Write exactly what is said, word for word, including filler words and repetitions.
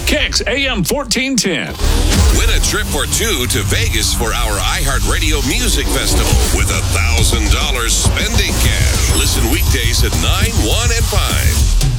Kicks A M fourteen ten. Win a trip or two to Vegas for our iHeartRadio Music Festival with a one thousand dollars spending cash. Listen weekdays at nine, one, and five